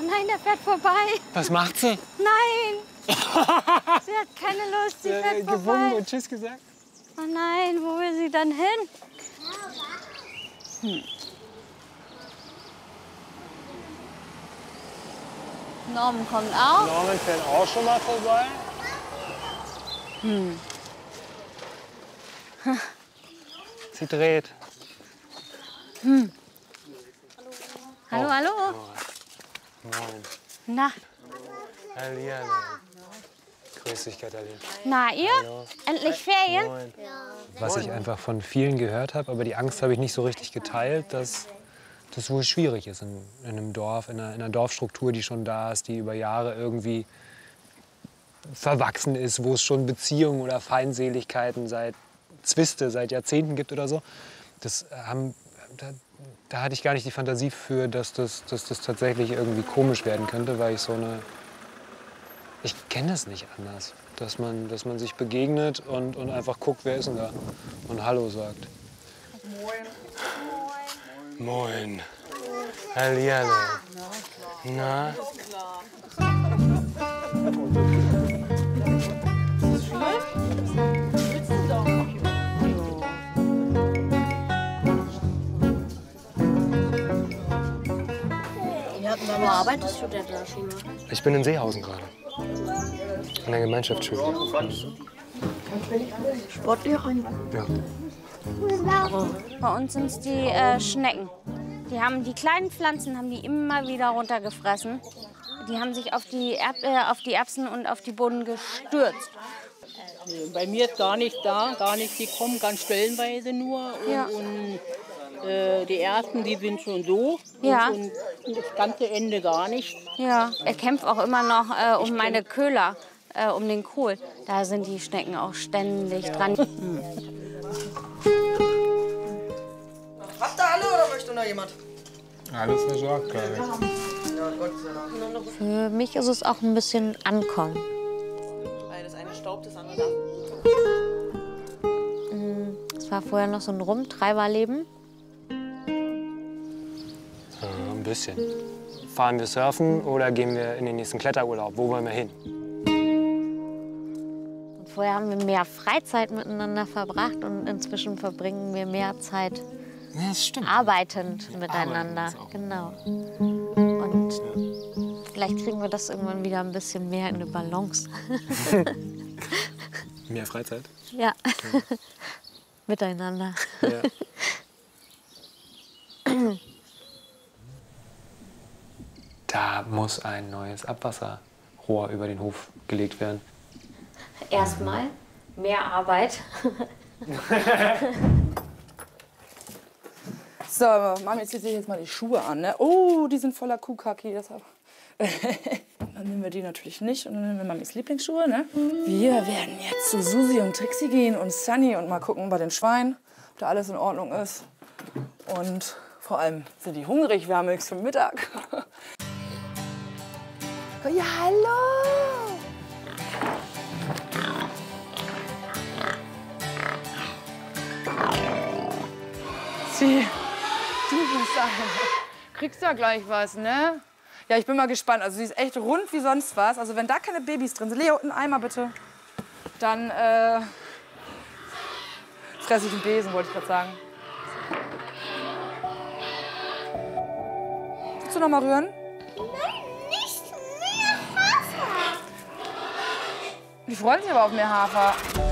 Nein, der fährt vorbei. Was macht sie? Nein. Sie hat keine Lust, sie fährt vorbei. Gewunken und Tschüss gesagt? Oh nein, wo will sie dann hin? Norman kommt auch. Norman fährt auch schon mal vorbei. Sie dreht. Hallo, hallo. Moin. Na, Hallihallo. Grüß dich, Katharina. na ihr? Hallo. Endlich Ferien? Moin. Was ich einfach von vielen gehört habe, aber die Angst habe ich nicht so richtig geteilt, dass das wohl schwierig ist in einem Dorf, in einer Dorfstruktur, die schon da ist, die über Jahre irgendwie verwachsen ist, wo es schon Beziehungen oder Feindseligkeiten Zwiste seit Jahrzehnten gibt oder so. Da hatte ich gar nicht die Fantasie für, dass das tatsächlich irgendwie komisch werden könnte, weil ich kenne das nicht anders, dass man sich begegnet und einfach guckt, wer ist denn da und Hallo sagt. Moin. Moin. Hallihallo. Na? Wo arbeitest du denn da schon? Ich bin in Seehausen gerade. An der Gemeinschaftsschule. Sportlehrerin? Ja. Bei uns sind es die Schnecken. Die kleinen Pflanzen haben die immer wieder runtergefressen. Die haben sich auf die Erbsen und auf die Bohnen gestürzt. Bei mir ist gar nicht da, gar nicht. Die kommen ganz stellenweise nur. Und die ersten, die sind schon so. Ja. Und das ganze Ende gar nicht. Ja, er kämpft auch immer noch um meine Köhler, um den Kohl. Da sind die Schnecken auch ständig dran. Habt ihr alle oder möchte noch jemand? Alles versorgt, glaube ich. Ja, Gott sei Dank. Für mich ist es auch ein bisschen Ankommen. Weil das eine staubt, das andere darf. Es war vorher noch so ein Rumtreiberleben. Ein bisschen. Fahren wir surfen oder gehen wir in den nächsten Kletterurlaub? Wo wollen wir hin? Und vorher haben wir mehr Freizeit miteinander verbracht und inzwischen verbringen wir mehr Zeit Ja, das stimmt. arbeitend miteinander. Arbeiten ist auch. Genau. Und vielleicht kriegen wir das irgendwann wieder ein bisschen mehr in eine Balance. Mehr Freizeit? Ja. Miteinander. Ja. Da muss ein neues Abwasserrohr über den Hof gelegt werden. Erstmal mehr Arbeit. So, Mami zieht sich jetzt mal die Schuhe an. Ne? Oh, die sind voller Kuhkaki. Deshalb. Dann nehmen wir die natürlich nicht. Und dann nehmen wir Mamis Lieblingsschuhe. Ne? Wir werden jetzt zu Susi und Trixie gehen und Sunny und mal gucken bei den Schweinen, ob da alles in Ordnung ist. Und vor allem sind die hungrig. Wir haben nichts für Mittag. Ja, hallo! Sie, du bist eine. Kriegst ja gleich was, ne? Ja, ich bin mal gespannt. Also sie ist echt rund wie sonst was. Also wenn da keine Babys drin sind, Leo, einen Eimer bitte. Dann fresse ich einen Besen, wollte ich gerade sagen. Willst du noch mal rühren? Die freuen sich aber auf mehr Hafer.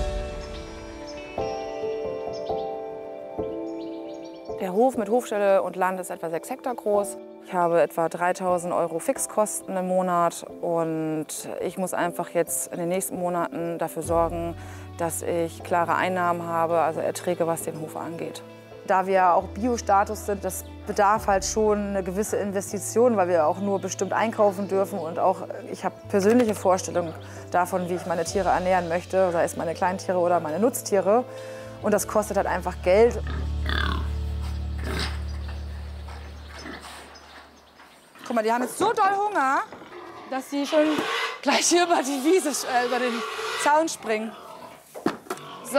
Der Hof mit Hofstelle und Land ist etwa 6 Hektar groß. Ich habe etwa 3.000 € Fixkosten im Monat und ich muss einfach jetzt in den nächsten Monaten dafür sorgen, dass ich klare Einnahmen habe, also Erträge, was den Hof angeht. Da wir auch Bio-Status sind, das bedarf halt schon eine gewisse Investition, weil wir auch nur bestimmt einkaufen dürfen und auch ich habe persönliche Vorstellungen davon, wie ich meine Tiere ernähren möchte, sei es meine Kleintiere oder meine Nutztiere. Und das kostet halt einfach Geld. Guck mal, die haben jetzt so doll Hunger, dass sie schon gleich hier über die Wiese, über den Zaun springen. So.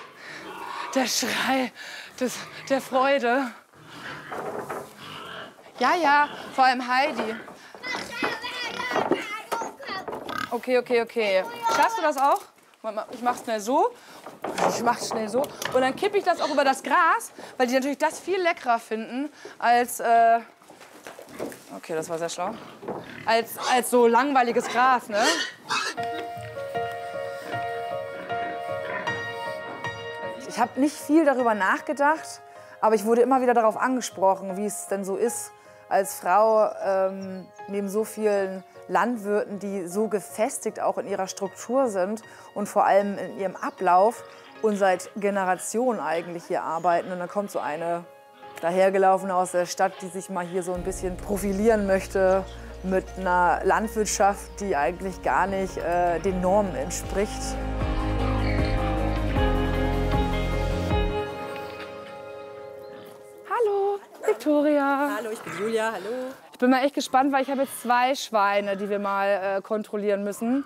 Der Schrei der Freude. Ja, vor allem Heidi. Okay. Schaffst du das auch? Ich mach's schnell so. Ich mach's schnell so. Und dann kippe ich das auch über das Gras, weil die natürlich das viel leckerer finden als... Okay, das war sehr schlau. Als so langweiliges Gras, ne? Ich habe nicht viel darüber nachgedacht, aber ich wurde immer wieder darauf angesprochen, wie es denn so ist, als Frau neben so vielen Landwirten, die so gefestigt auch in ihrer Struktur sind und vor allem in ihrem Ablauf und seit Generationen eigentlich hier arbeiten. Und dann kommt so eine dahergelaufene aus der Stadt, die sich mal hier so ein bisschen profilieren möchte mit einer Landwirtschaft, die eigentlich gar nicht den Normen entspricht. Hallo, Victoria. Hallo, ich bin Julia, hallo. Ich bin mal echt gespannt, weil ich habe jetzt 2 Schweine, die wir mal kontrollieren müssen.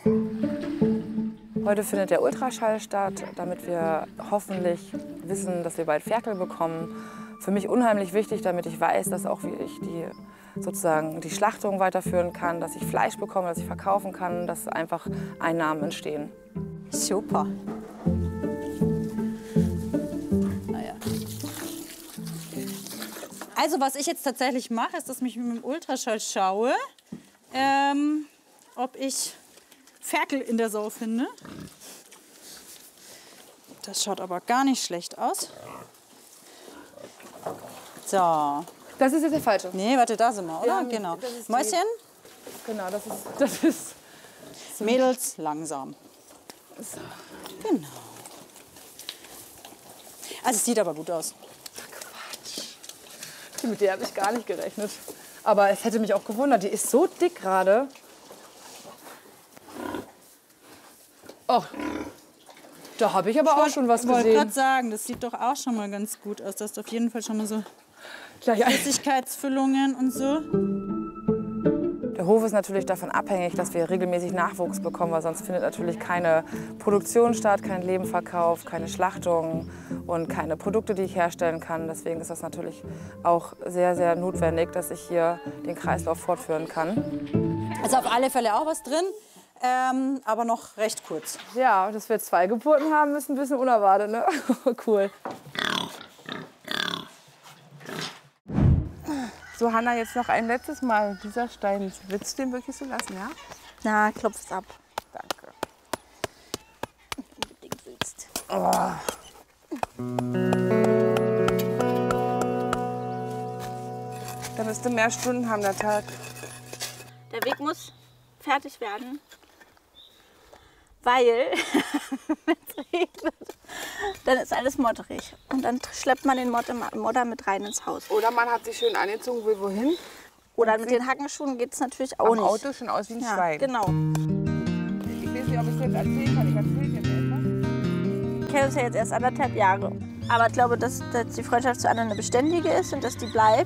Heute findet der Ultraschall statt, damit wir hoffentlich wissen, dass wir bald Ferkel bekommen. Für mich unheimlich wichtig, damit ich weiß, dass auch wie ich die Schlachtung weiterführen kann, dass ich Fleisch bekomme, dass ich verkaufen kann, dass einfach Einnahmen entstehen. Super. Naja. Also was ich jetzt tatsächlich mache, ist, dass ich mit dem Ultraschall schaue, ob ich Ferkel in der Sau finde. Das schaut aber gar nicht schlecht aus. So. Das ist jetzt der falsche. Nee, warte, da sind wir, oder? Ja, genau. das ist Mäuschen. Genau, das ist. Mädels, langsam. So. Genau. Also es sieht aber gut aus. Quatsch. Mit der habe ich gar nicht gerechnet. Aber es hätte mich auch gewundert. Die ist so dick gerade. Oh, da habe ich aber auch schon was Ich wollte gesehen. gerade sagen, das sieht doch auch schon mal ganz gut aus. Da ist auf jeden Fall schon mal so Gleich ein. Flüssigkeitsfüllungen und so. Der Hof ist natürlich davon abhängig, dass wir regelmäßig Nachwuchs bekommen, weil sonst findet natürlich keine Produktion statt, kein Lebenverkauf, keine Schlachtung und keine Produkte, die ich herstellen kann. Deswegen ist das natürlich auch sehr, sehr notwendig, dass ich hier den Kreislauf fortführen kann. Also auf alle Fälle auch was drin, aber noch recht kurz. Ja, dass wir 2 Geburten haben, ist ein bisschen unerwartet, ne? Cool. So, Hanna, jetzt noch ein letztes Mal. Dieser Stein, willst du den wirklich so lassen, ja? Na, klopf's ab. Danke. Unbedingt willst. Da müsste mehr Stunden haben, der Tag. Der Weg muss fertig werden, weil wenn es regnet, dann ist alles modderig. Und dann schleppt man den Modder mit rein ins Haus. Oder man hat sich schön angezogen, will wohin. Oder mit den Hackenschuhen geht es natürlich auch Am nicht. Auto schon aus wie ein Ja, Schwein. genau. Ich weiß nicht, ob ich es jetzt erzählen kann. Ich erzähle dir etwas. Wir kennen uns ja jetzt erst 1,5 Jahre. Aber ich glaube, dass die Freundschaft zu Anna eine beständige ist und dass die bleibt.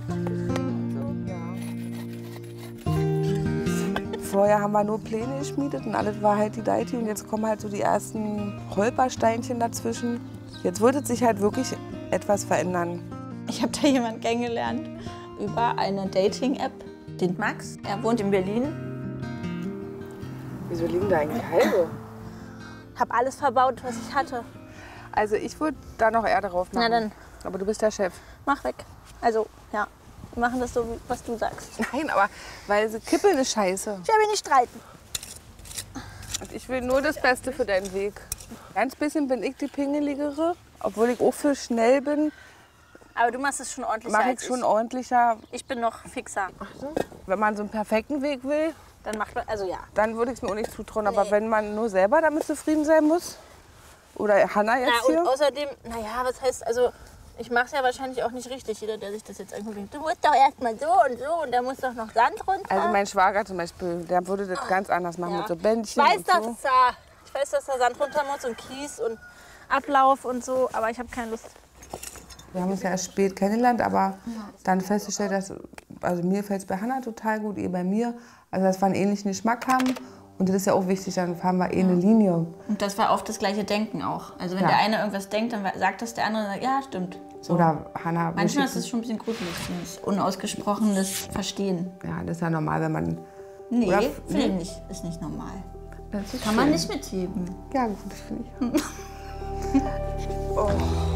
Vorher haben wir nur Pläne geschmiedet und alles war halt die Deiti. Und jetzt kommen halt so die ersten Holpersteinchen dazwischen. Jetzt wird es sich halt wirklich etwas verändern. Ich habe da jemanden kennengelernt über eine Dating-App, den Max. Er wohnt in Berlin. Wieso liegen da eigentlich halbe? Habe alles verbaut, was ich hatte. Also ich würde da noch eher drauf machen. Na dann, Aber du bist der Chef. mach weg. Also, ja, wir machen das so, was du sagst. Nein, aber weil sie kippeln ist scheiße. Ich will nicht streiten. Und ich will nur das Beste für deinen Weg. Ganz bisschen bin ich die Pingeligere, obwohl ich auch für schnell bin. Aber du machst es schon ordentlicher Mache ich als schon ordentlicher. Ich bin noch fixer. Wenn man so einen perfekten Weg will, Dann macht man, also ja. dann würde ich es mir auch nicht zutrauen. Aber wenn man nur selber damit zufrieden sein muss, oder Hanna jetzt Na, hier, und außerdem, naja, was heißt, also ich mache es ja wahrscheinlich auch nicht richtig. Jeder, der sich das jetzt anguckt, du musst doch erstmal so und da muss doch noch Sand runter. also mein Schwager zum Beispiel, der würde das ganz anders machen Ja. mit so Bändchen ich weiß, und so. ich weiß, dass da Sand runter muss und Kies und Ablauf und so, aber ich habe keine Lust. Wir haben uns ja erst spät kennengelernt, aber dann festgestellt, dass also mir fällt es bei Hanna total gut, ihr bei mir. Also dass wir einen ähnlichen Geschmack haben Und das ist ja auch wichtig, dann fahren wir eh eine Linie. Und das war oft das gleiche Denken auch. Also wenn der eine irgendwas denkt, dann sagt das der andere, ja, stimmt. So. Oder Hannah... Manchmal ist es schon ein bisschen gruselig, dieses unausgesprochenes Verstehen. Ja, das ist ja normal, wenn man... Nee, finde ich nicht. Ist nicht normal. Das ist Kann man nicht mitheben. Ja, gut, das finde ich. Oh.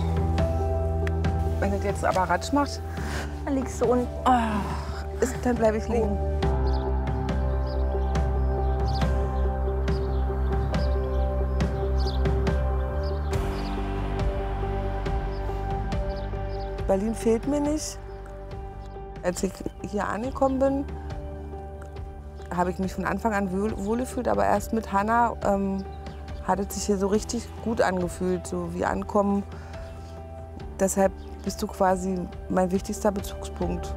Wenn das jetzt aber Ratsch macht, Dann liegst du unten. dann bleibe ich liegen. Berlin fehlt mir nicht. Als ich hier angekommen bin, habe ich mich von Anfang an wohl gefühlt, aber erst mit Hannah hat es sich hier so richtig gut angefühlt, so wie ankommen. Deshalb bist du quasi mein wichtigster Bezugspunkt.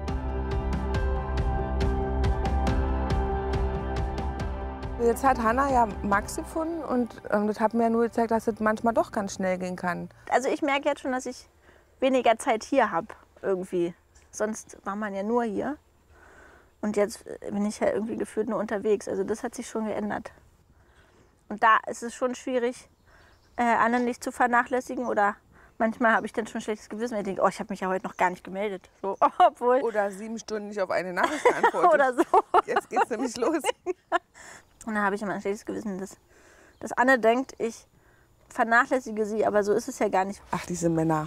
Jetzt hat Hannah ja Max gefunden und das hat mir nur gezeigt, dass es manchmal doch ganz schnell gehen kann. Also ich merke jetzt schon, dass ich weniger Zeit hier habe irgendwie. Sonst war man ja nur hier. Und jetzt bin ich ja irgendwie gefühlt nur unterwegs. Also das hat sich schon geändert. Und da ist es schon schwierig, anderen nicht zu vernachlässigen. Oder manchmal habe ich dann schon ein schlechtes Gewissen, weil ich denke, oh, ich habe mich ja heute noch gar nicht gemeldet. So, obwohl Oder 7 Stunden nicht auf eine Nachricht geantwortet. oder so. Jetzt geht's nämlich los. Und dann habe ich immer ein schlechtes Gewissen, dass Anne denkt, ich vernachlässige sie. Aber so ist es ja gar nicht. Ach, diese Männer.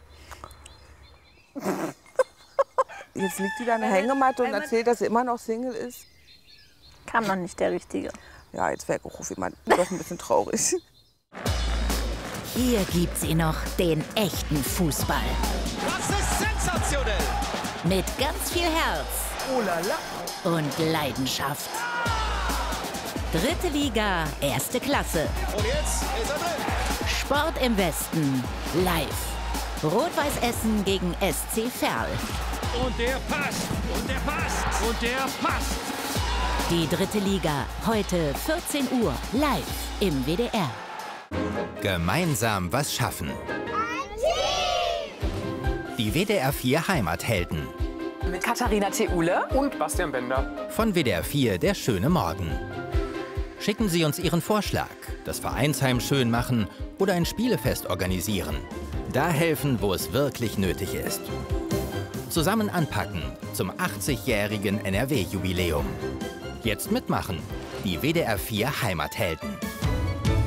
Jetzt liegt die da in der Hängematte und erzählt, dass sie immer noch Single ist. Kam noch nicht der Richtige. Ja, jetzt wäre auch jemand doch ein bisschen traurig. Hier gibt's ihn noch, den echten Fußball. Das ist sensationell. Mit ganz viel Herz Oh la la. und Leidenschaft. Dritte Liga, erste Klasse. Und jetzt ist er drin. Sport im Westen, live. Rot-Weiß Essen gegen SC Verl. Und der passt. Und der passt. Und der passt. Die dritte Liga, heute 14 Uhr, live im WDR. Gemeinsam was schaffen. Die WDR 4 Heimathelden. Mit Katharina Theule Und Bastian Bender. Von WDR 4 der schöne Morgen. Schicken Sie uns Ihren Vorschlag, das Vereinsheim schön machen oder ein Spielefest organisieren. Da helfen, wo es wirklich nötig ist. Zusammen anpacken zum 80-jährigen NRW-Jubiläum. Jetzt mitmachen. Die WDR 4 Heimathelden.